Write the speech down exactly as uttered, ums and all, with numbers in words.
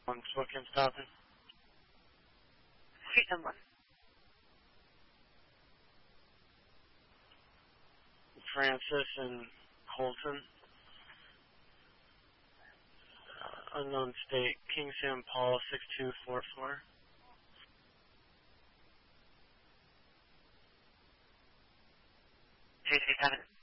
One Spokane stopping. Street number one. Francis and Colton. Uh, unknown state. King Sam Paul six two four four. Three three seven.